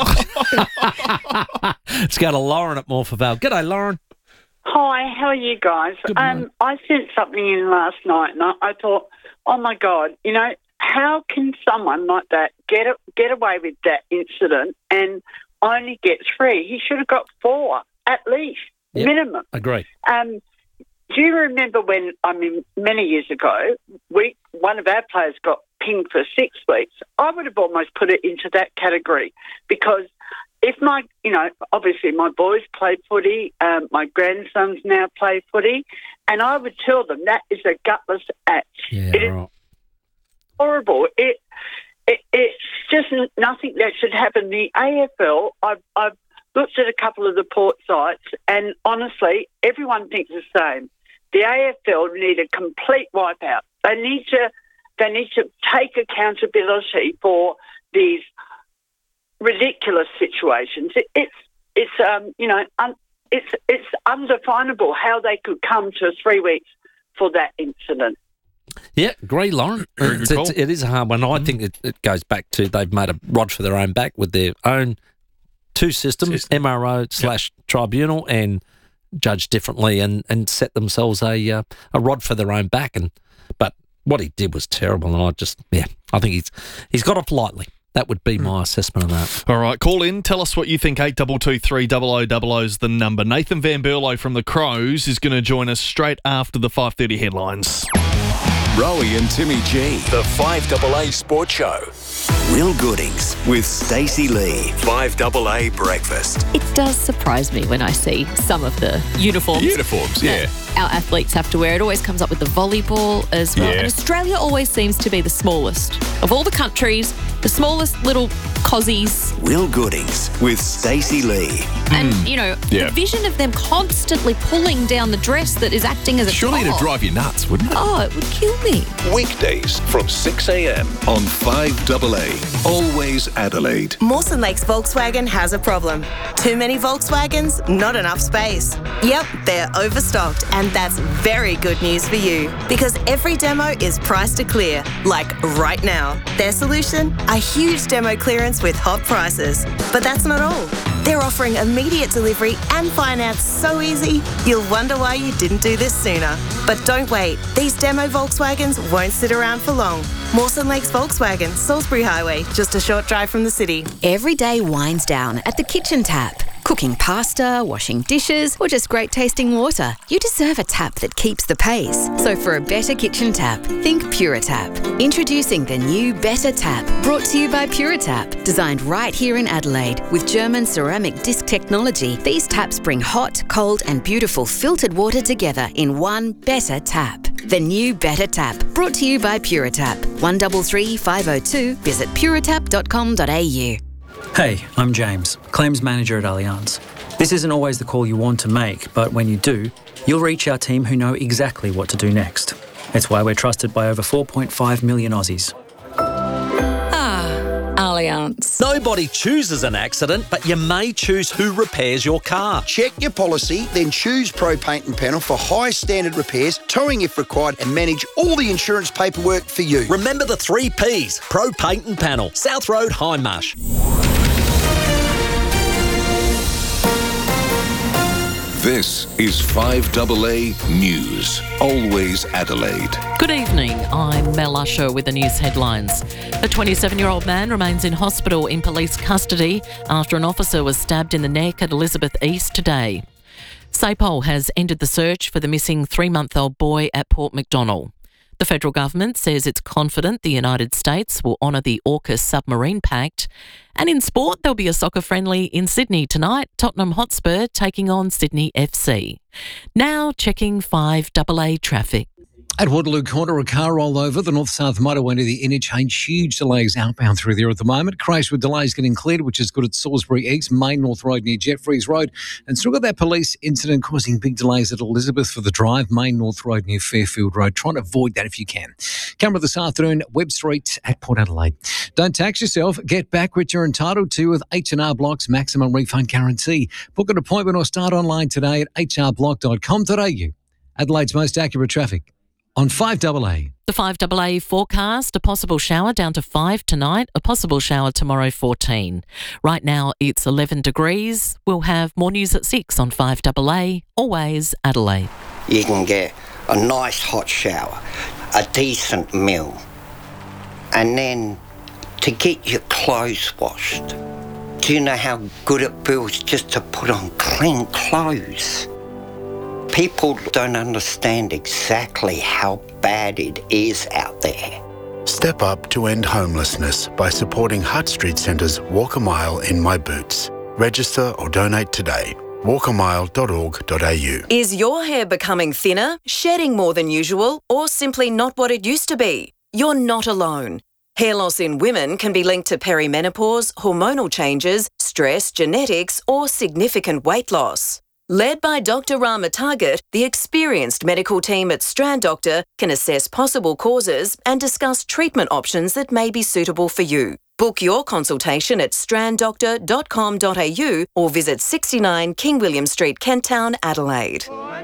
Let's go to Lauren at Morphettvale. G'day, Lauren. Hi, how are you guys? I sent something in last night and I thought, oh my God, how can someone like that get away with that incident and only get 3? He should have got 4 at least, minimum. Agree. Do you remember when, many years ago, one of our players got pinged for 6 weeks? I would have almost put it into that category because if obviously my boys play footy, my grandsons now play footy, And I would tell them that is a gutless act. Yeah, it is horrible. It's just nothing that should happen. The AFL, I've looked at a couple of the port sites, and honestly, everyone thinks the same. The AFL need a complete wipeout. They need to take accountability for these ridiculous situations. It's undefinable how they could come to 3 weeks for that incident. Yeah, agree, Lauren. It is a hard one. I think it goes back to they've made a rod for their own back with their own two systems, MRO/tribunal and judge differently, and set themselves a rod for their own back. But what he did was terrible, and I think he's got off lightly. That would be my assessment of that. All right, call in. Tell us what you think. 8223 0000 is the number. Nathan Van Berlo from the Crows is going to join us straight after the 5:30 headlines. Rowie and Timmy G. The 5AA Sports Show. Will Goodings with Stacey Lee. 5AA Breakfast. It does surprise me when I see some of the uniforms. Our athletes have to wear. It always comes up with the volleyball as well. Yeah. And Australia always seems to be the smallest. Of all the countries, the smallest little cozies. Will Goodings with Stacey Lee. And, the vision of them constantly pulling down the dress that is acting as a Surely top. it'd drive you nuts, wouldn't it? Oh, it would kill me. Weekdays from 6 a.m. on 5AA. Always Adelaide. Mawson Lakes Volkswagen has a problem. Too many Volkswagens, not enough space. Yep, they're overstocked, and that's very good news for you because every demo is priced to clear, like right now. Their solution? A huge demo clearance with hot prices. But that's not all. They're offering immediate delivery and finance so easy, you'll wonder why you didn't do this sooner. But don't wait. These demo Volkswagens won't sit around for long. Mawson Lakes Volkswagen, Salisbury Highway, just a short drive from the city. Every day winds down at the kitchen tap. Cooking pasta, washing dishes, or just great tasting water. You deserve a tap that keeps the pace. So for a better kitchen tap, think Puritap. Introducing the new Better Tap, brought to you by Puritap. Designed right here in Adelaide with German ceramic disc technology, these taps bring hot, cold and beautiful filtered water together in one Better Tap. The new Better Tap, brought to you by Puritap. 133 502. Visit puritap.com.au. Hey, I'm James, Claims Manager at Allianz. This isn't always the call you want to make, but when you do, you'll reach our team who know exactly what to do next. It's why we're trusted by over 4.5 million Aussies. Allianz. Nobody chooses an accident, but you may choose who repairs your car. Check your policy, then choose Pro Paint and Panel for high standard repairs, towing if required, and manage all the insurance paperwork for you. Remember the 3 Ps. Pro Paint and Panel. South Road, Hindmarsh. This is 5AA News. Always Adelaide. Good evening, I'm Mel Usher with the news headlines. A 27-year-old man remains in hospital in police custody after an officer was stabbed in the neck at Elizabeth East today. SAPOL has ended the search for the missing 3-month-old boy at Port Macdonnell. The federal government says it's confident the United States will honour the AUKUS submarine pact. And in sport, there'll be a soccer friendly in Sydney tonight, Tottenham Hotspur taking on Sydney FC. Now checking 5AA traffic. At Waterloo Corner, a car rolled over the north-south motorway near the interchange. Huge delays outbound through there at the moment. Crash with delays getting cleared, which is good at Salisbury East, Main North Road near Jeffreys Road. And still got that police incident causing big delays at Elizabeth for the Drive, Main North Road near Fairfield Road. Try and avoid that if you can. Camera this afternoon, Webb Street at Port Adelaide. Don't tax yourself. Get back what you're entitled to with H&R Block's maximum refund guarantee. Book an appointment or start online today at hrblock.com.au. Adelaide's most accurate traffic on 5AA. The 5AA forecast, a possible shower down to 5 tonight, a possible shower tomorrow 14. Right now it's 11 degrees. We'll have more news at 6 on 5AA, always Adelaide. You can get a nice hot shower, a decent meal, and then to get your clothes washed. Do you know how good it feels just to put on clean clothes? People don't understand exactly how bad it is out there. Step up to end homelessness by supporting Hutt Street Centre's Walk a Mile in My Boots. Register or donate today. walkamile.org.au. Is your hair becoming thinner, shedding more than usual, or simply not what it used to be? You're not alone. Hair loss in women can be linked to perimenopause, hormonal changes, stress, genetics, or significant weight loss. Led by Dr. Rama Target, the experienced medical team at Strand Doctor can assess possible causes and discuss treatment options that may be suitable for you. Book your consultation at stranddoctor.com.au or visit 69 King William Street, Kent Town, Adelaide.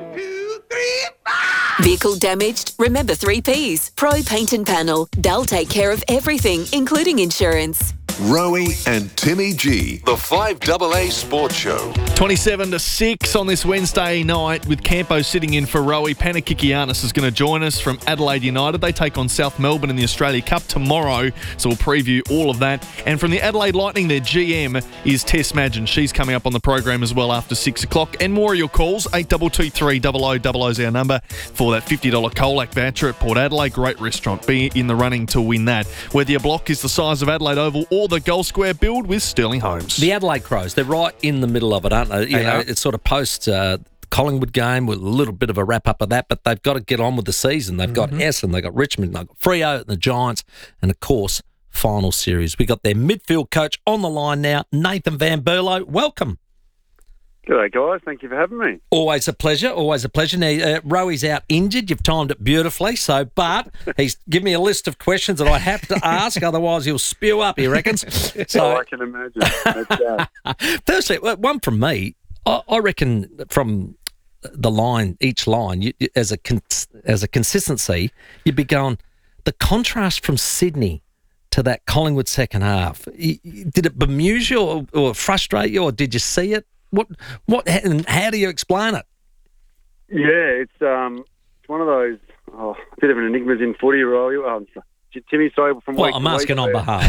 Vehicle damaged? Remember 3Ps. Pro Paint and Panel. They'll take care of everything, including insurance. Rowie and Timmy G, the 5AA Sports Show. 27-6 on this Wednesday night with Campo sitting in for Rowie. Panakikianis is going to join us from Adelaide United. They take on South Melbourne in the Australia Cup tomorrow, so we'll preview all of that. And from the Adelaide Lightning, their GM is Tess Madgen. She's coming up on the program as well after 6 o'clock. And more of your calls, 8223 0000 is our number for that $50 Colac voucher at Port Adelaide. Great restaurant. Be in the running to win that. Whether your block is the size of Adelaide Oval or the Goal Square, build with Sterling Homes. The Adelaide Crows, they're right in the middle of it, aren't they? You know, it's sort of post Collingwood game with a little bit of a wrap up of that, but they've got to get on with the season. They've got Essendon, they've got Richmond, they've got Freo and the Giants, and of course, final series. We got their midfield coach on the line now, Nathan Van Berlo. Welcome. G'day, guys. Thank you for having me. Always a pleasure. Always a pleasure. Now, Rowie's out injured. You've timed it beautifully. But he's given me a list of questions that I have to ask. Otherwise, he'll spew up, he reckons. So I can imagine. Firstly, one from me. I reckon from the line, each line, you, as a consistency, you'd be going, the contrast from Sydney to that Collingwood second half, did it bemuse you or frustrate you, or did you see it? What, and how do you explain it? Yeah, it's one of those bit of an enigmas in footy, Rowie. Timmy, sorry, from well, I'm asking on behalf.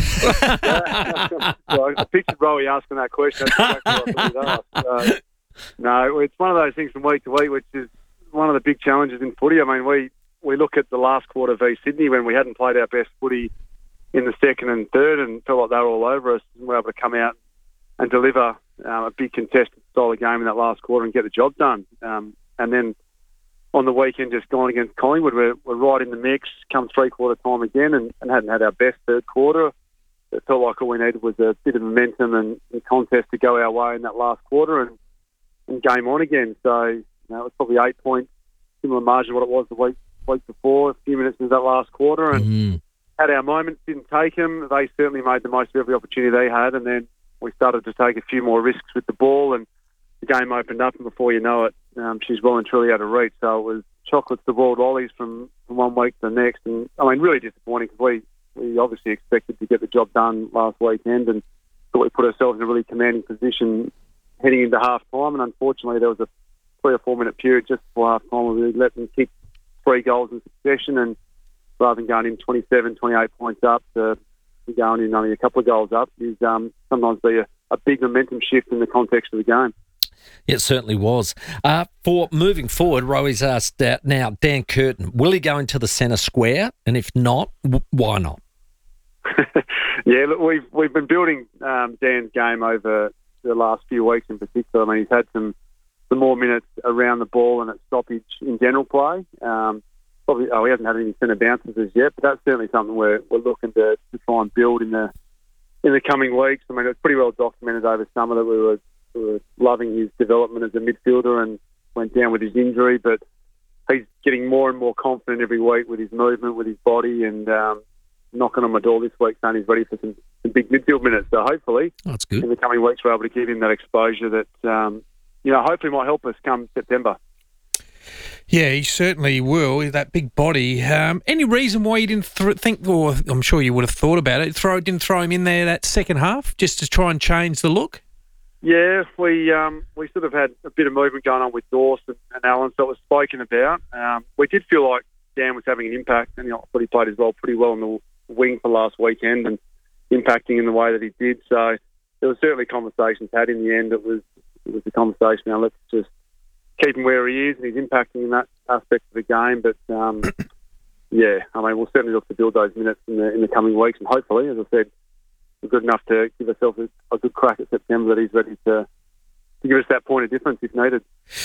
I pictured Rowie asking that question. That's exactly what I asked. No, it's one of those things from week to week, which is one of the big challenges in footy. I mean, we look at the last quarter v Sydney when we hadn't played our best footy in the second and third and felt like they were all over us, and we were able to come out and deliver a big contested style of game in that last quarter and get the job done. And then on the weekend, just going against Collingwood, we're right in the mix, come three-quarter time again and hadn't had our best third quarter. It felt like all we needed was a bit of momentum and contest to go our way in that last quarter and game on again. So it was probably 8 points, similar margin to what it was the week before, a few minutes into that last quarter. And had our moments, didn't take them. They certainly made the most of every opportunity they had, and then we started to take a few more risks with the ball, and the game opened up, and before you know it, she's well and truly out of reach. So it was chocolates to boiled lollies from one week to the next. And, I mean, really disappointing because we obviously expected to get the job done last weekend and thought we put ourselves in a really commanding position heading into half-time. And unfortunately, there was a 3 or 4 minute period just before half-time where we let them kick 3 goals in succession, and rather than going in 27, 28 points up to going in only a couple of goals up is sometimes be a big momentum shift in the context of the game. It certainly was. For moving forward, Rowie's asked now, Dan Curtin, will he go into the centre square? And if not, why not? Yeah, look, we've been building Dan's game over the last few weeks in particular. I mean, he's had some more minutes around the ball and at stoppage in general play. Probably, he hasn't had any centre bounces as yet, but that's certainly something we're looking to try and build in the coming weeks. I mean, it's pretty well documented over summer that we were loving his development as a midfielder and went down with his injury, but he's getting more and more confident every week with his movement, with his body, and knocking on my door this week saying he's ready for some big midfield minutes. So hopefully, that's good. In the coming weeks, we're able to give him that exposure that hopefully might help us come September. Yeah, he certainly will, that big body. Any reason why you didn't think, or I'm sure you would have thought about it, didn't throw him in there that second half just to try and change the look? Yeah, we sort of had a bit of movement going on with Dawson and Allen, so it was spoken about. We did feel like Dan was having an impact, and I thought he played his role pretty well on the wing for last weekend and impacting in the way that he did. So there was certainly conversations had. In the end, it was a conversation, now let's just keep him where he is, and he's impacting in that aspect of the game. But yeah, I mean, we'll certainly look to build those minutes in the coming weeks, and hopefully, as I said, we're good enough to give ourselves a good crack at September that he's ready to give us that point of difference if needed.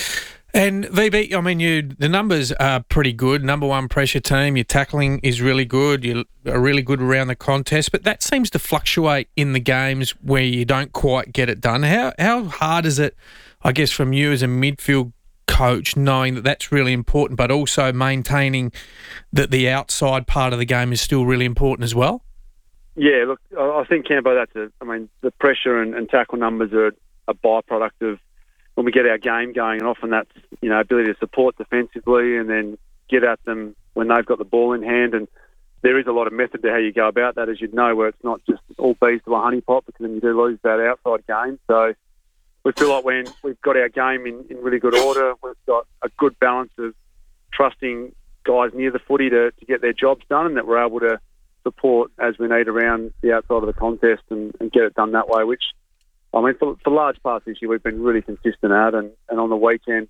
And VB, I mean, the numbers are pretty good. Number one pressure team. Your tackling is really good. You are really good around the contest, but that seems to fluctuate in the games where you don't quite get it done. How hard is it, I guess, from you as a midfield coach, knowing that that's really important, but also maintaining that the outside part of the game is still really important as well? Yeah, look, I think, Cambo, the pressure and tackle numbers are a byproduct of when we get our game going, and often that's, ability to support defensively and then get at them when they've got the ball in hand. And there is a lot of method to how you go about that, as you'd know, where it's not just all bees to a honey pot, because then you do lose that outside game. So we feel like when we've got our game in really good order, we've got a good balance of trusting guys near the footy to get their jobs done, and that we're able to support as we need around the outside of the contest and get it done that way, which, I mean, for large parts this year, we've been really consistent at. And on the weekend,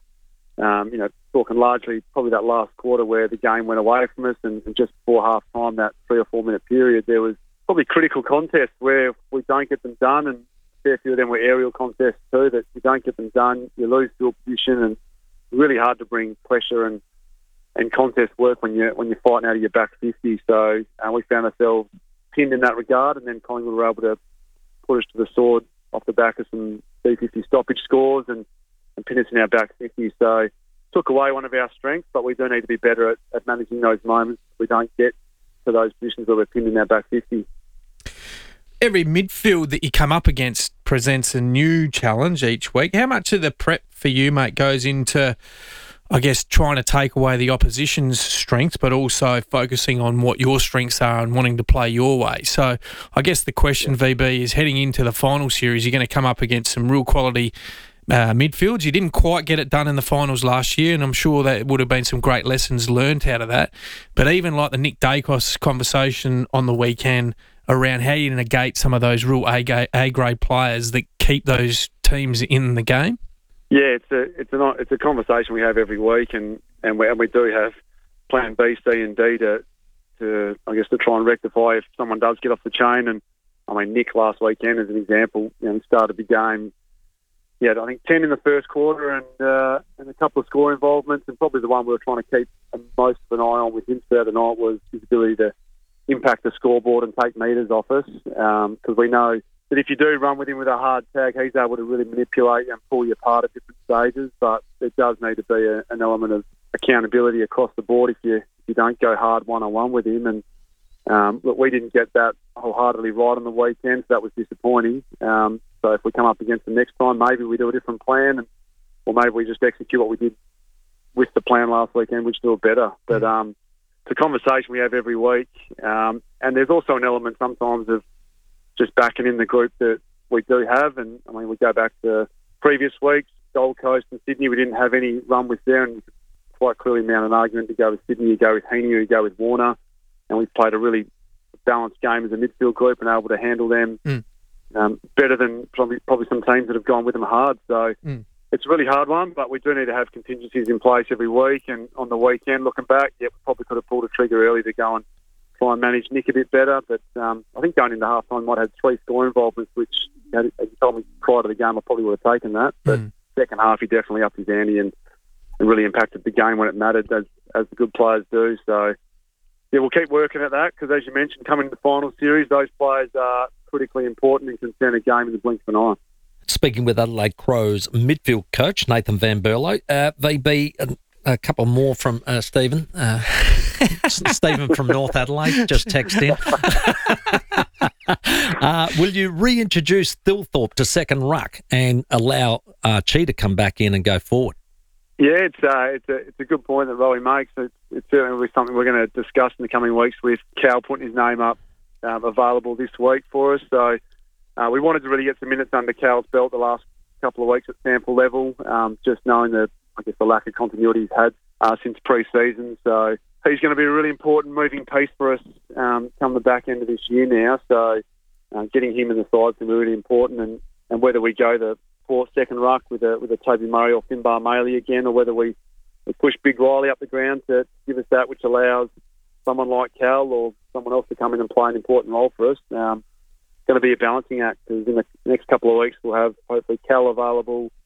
talking largely probably that last quarter where the game went away from us, and just before half-time, that 3 or 4 minute period, there was probably critical contests where we don't get them done, and a fair few of them were aerial contests too, that you don't get them done, you lose field position, and really hard to bring pressure and contest work when you're fighting out of your back 50. So we found ourselves pinned in that regard, and then Collingwood were able to put us to the sword off the back of some B50 stoppage scores and pin us in our back 50. So took away one of our strengths, but we do need to be better at managing those moments. We don't get to those positions where we're pinned in our back 50. Every midfield that you come up against presents a new challenge each week. How much of the prep for you, mate, goes into, I guess, trying to take away the opposition's strengths, but also focusing on what your strengths are and wanting to play your way? So I guess the question, VB, is heading into the final series, you're going to come up against some real quality midfields. You didn't quite get it done in the finals last year, and I'm sure that would have been some great lessons learned out of that. But even like the Nick Dacos conversation on the weekend around how you negate some of those real A-grade players that keep those teams in the game? Yeah, it's a conversation we have every week, and we do have plan B, C, and D to try and rectify if someone does get off the chain. And I mean, Nick last weekend as an example, he started the game. He had, I think, 10 in the first quarter and a couple of score involvements, and probably the one we were trying to keep most of an eye on with him throughout the night was his ability to impact the scoreboard and take metres off us, because we know that if you do run with him with a hard tag, he's able to really manipulate and pull you apart at different stages. But there does need to be an element of accountability across the board if you don't go hard one-on-one with him. And look, we didn't get that wholeheartedly right on the weekend, so that was disappointing. So if we come up against them next time, maybe we do a different plan, or maybe we just execute what we did with the plan last weekend, which do it better. But it's a conversation we have every week. And there's also an element sometimes of just backing in the group that we do have. And I mean, we go back to previous weeks, Gold Coast and Sydney, we didn't have any run with there, and you could quite clearly mount an argument to go with Sydney, you go with Heaney, or you go with Warner. And we've played a really balanced game as a midfield group and able to handle them better than probably some teams that have gone with them hard. So it's a really hard one, but we do need to have contingencies in place every week. And on the weekend, looking back, we probably could have pulled a trigger early to go and try and manage Nick a bit better. But I think going into half-time, might have 3 score involvements, which, as you told me prior to the game, I probably would have taken that. But second half, he definitely upped his ante and really impacted the game when it mattered, as the good players do. So, yeah, we'll keep working at that, because as you mentioned, coming to the final series, those players are critically important and can turn a game in the blink of an eye. Speaking with Adelaide Crows midfield coach Nathan Van Berlo, VB, a couple more from Stephen. Stephen from North Adelaide just texted in. Will you reintroduce Thilthorpe to second ruck and allow Archie to come back in and go forward? Yeah, it's a good point that Rowie makes. It's certainly something we're going to discuss in the coming weeks, with Cal putting his name up available this week for us. So we wanted to really get some minutes under Cal's belt the last couple of weeks at sample level, just knowing the lack of continuity he's had since pre-season. So he's going to be a really important moving piece for us come the back end of this year now. So getting him in the side is going to be really important, and whether we go the second ruck with a Toby Murray or Finbar Maley again, or whether we push Big Riley up the ground to give us that, which allows someone like Cal or someone else to come in and play an important role for us. It's going to be a balancing act, because in the next couple of weeks we'll have hopefully Cal available,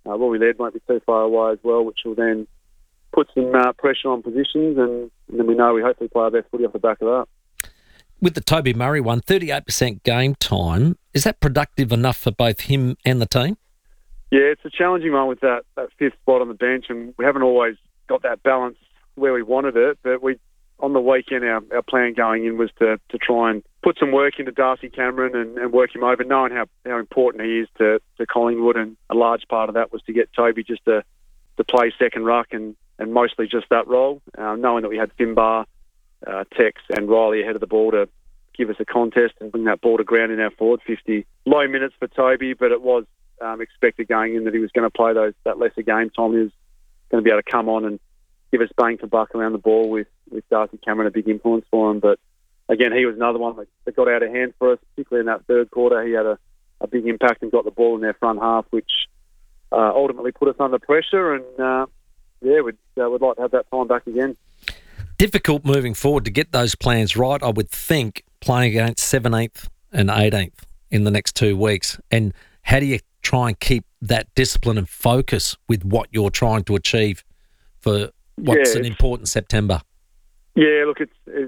where we led won't be too far away as well, which will then put some pressure on positions, and then we know we hopefully play our best footy off the back of that. With the Toby Murray one, 38% game time, is that productive enough for both him and the team? Yeah, it's a challenging one with that fifth spot on the bench, and we haven't always got that balance where we wanted it, but on the weekend, our plan going in was to try and put some work into Darcy Cameron and work him over, knowing how important he is to Collingwood, and a large part of that was to get Toby just to play second ruck and mostly just that role, knowing that we had Finbar, Tex and Riley ahead of the ball to give us a contest and bring that ball to ground in our forward 50. Low minutes for Toby, but it was expected going in that he was going to play that lesser game time. He was going to be able to come on and give us bang for buck around the ball with Darcy Cameron, a big influence for him. But again, he was another one that got out of hand for us, particularly in that third quarter. He had a big impact and got the ball in their front half, which ultimately put us under pressure. And we'd like to have that time back again. Difficult moving forward to get those plans right, I would think, playing against 17th and 18th in the next 2 weeks. And how do you try and keep that discipline and focus with what you're trying to achieve for what's an important September? Yeah, look,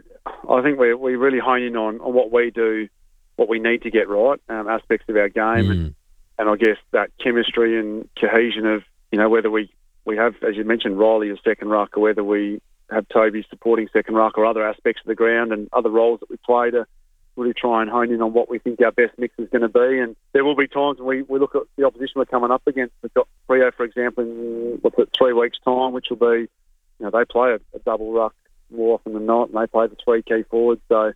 I think we really hone in on what we do, what we need to get right, aspects of our game, and I guess that chemistry and cohesion of, whether we have, as you mentioned, Riley as second ruck, or whether we have Toby supporting second ruck, or other aspects of the ground and other roles that we play to really try and hone in on what we think our best mix is going to be. And there will be times when we look at the opposition we're coming up against. We've got Freo, for example, in 3 weeks' time, which will be, they play a double ruck more often than not, and they play the 3 key forwards. So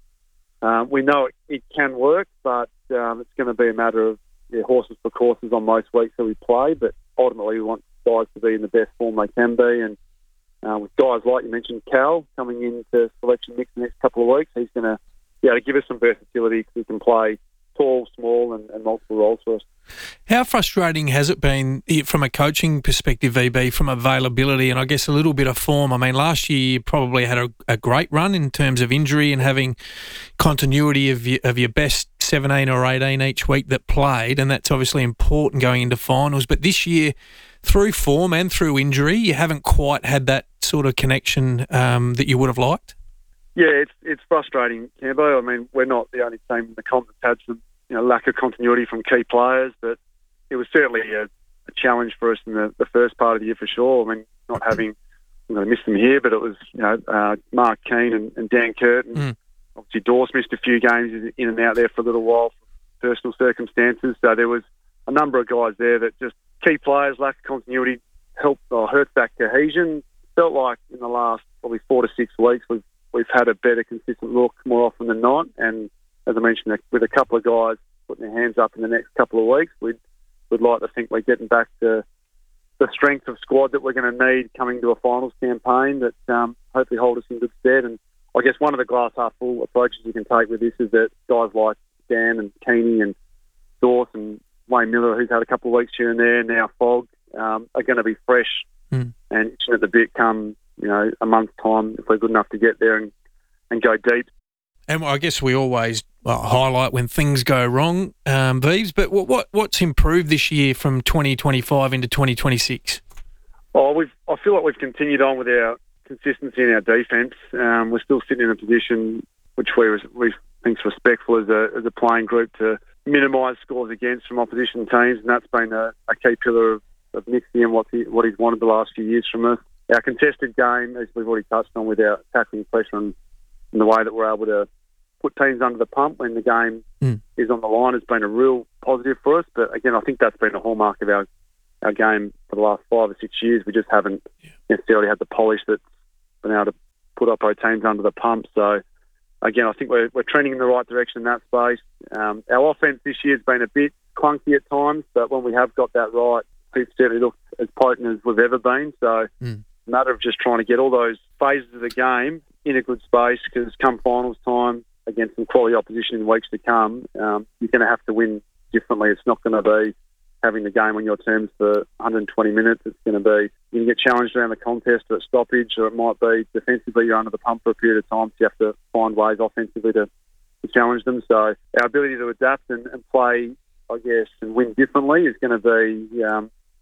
we know it can work, but it's going to be a matter of horses for courses on most weeks that we play. But ultimately, we want guys to be in the best form they can be. And with guys like you mentioned, Cal, coming into selection mix the next couple of weeks, he's going to be able to give us some versatility because he can play tall, small and multiple roles for us. How frustrating has it been from a coaching perspective, VB, from availability and I guess a little bit of form? I mean, last year you probably had a great run in terms of injury and having continuity of your best 17 or 18 each week that played, and that's obviously important going into finals. But this year, through form and through injury, you haven't quite had that sort of connection that you would have liked? Yeah, it's frustrating, Cambo. I mean, we're not the only team in the comp that's had some lack of continuity from key players, but it was certainly a challenge for us in the first part of the year for sure. I mean, not having, missed them here, but it was, Mark Keane and Dan Curtin. Obviously, Dorse missed a few games in and out there for a little while for personal circumstances. So there was a number of guys there that just key players, lack of continuity, hurt that cohesion. Felt like in the last probably 4 to 6 weeks we've had a better consistent look more often than not. And as I mentioned, with a couple of guys putting their hands up in the next couple of weeks, we'd like to think we're getting back to the strength of squad that we're going to need coming to a finals campaign that hopefully hold us in good stead. And I guess one of the glass half full approaches you can take with this is that guys like Dan and Keeney and Dorse and Wayne Miller, who's had a couple of weeks here and there, now Fogg, are going to be fresh and itching at the bit come, a month's time if we're good enough to get there and go deep. And I guess we always highlight when things go wrong, Beeves, but what's improved this year from 2025 into 2026? I feel like we've continued on with our consistency in our defence. We're still sitting in a position which we think is respectful as a playing group to minimise scores against from opposition teams, and that's been a key pillar of Nixie and what he's wanted the last few years from us. Our contested game, as we've already touched on with our tackling pressure and the way that we're able to put teams under the pump when the game is on the line, has been a real positive for us. But again, I think that's been a hallmark of our game for the last 5 or 6 years. We just haven't necessarily had the polish that's been able to put up our teams under the pump. So again, I think we're trending in the right direction in that space. Our offence this year has been a bit clunky at times, but when we have got that right, we've certainly looked as potent as we've ever been. So it's a matter of just trying to get all those phases of the game in a good space, because come finals time against some quality opposition in weeks to come, you're going to have to win differently. It's not going to be having the game on your terms for 120 minutes. It's going to be you can get challenged around the contest or at stoppage, or it might be defensively you're under the pump for a period of time, so you have to find ways offensively to challenge them. So our ability to adapt and play, I guess, and win differently is going to be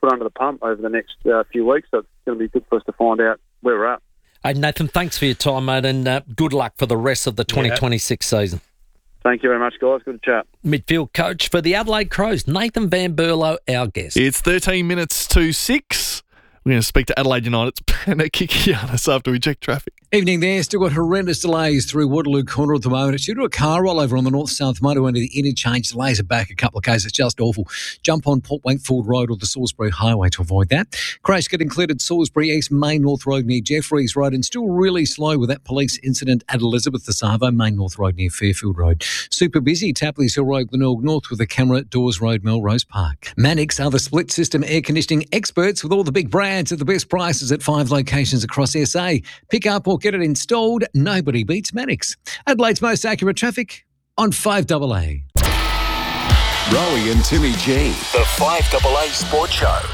put under the pump over the next few weeks. So it's going to be good for us to find out where we're at. Hey, Nathan, thanks for your time, mate, and good luck for the rest of the 2026 season. Thank you very much, guys. Good to chat. Midfield coach for the Adelaide Crows, Nathan Van Berlo, our guest. It's 13 minutes to 6. We're going to speak to Adelaide United's Pena Kikianis after we check traffic. Evening there. Still got horrendous delays through Waterloo Corner at the moment. It's due to a car rollover on the north-south motorway into the interchange. Delays are back a couple of cases. It's just awful. Jump on Port Wakefield Road or the Salisbury Highway to avoid that. Crash get included Salisbury East Main North Road near Jeffreys Road, and still really slow with that police incident at Elizabeth the Savo, Main North Road near Fairfield Road. Super busy Tapley's Hill Road, Glenelg North with the camera at Dawes Road, Melrose Park. Mannix are the split system air conditioning experts with all the big brands at the best prices at 5 locations across SA. Pick up or get it installed. Nobody beats Mannix. Adelaide's most accurate traffic on 5AA. Rowie and Timmy G, the 5AA Sport Show.